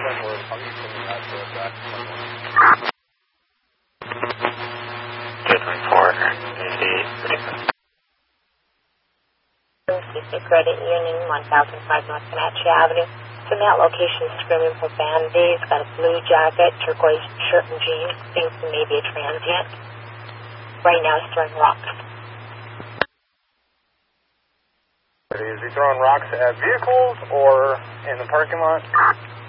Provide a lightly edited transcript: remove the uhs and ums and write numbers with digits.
We're probably sending that to back to 224, Credit Union, 1005 North Comanche Avenue. From that location, screaming profanity. He's got a blue jacket, turquoise shirt and jeans. Thinks he may be a transient. Right now he's throwing rocks. Is he throwing rocks at vehicles or in the parking lot?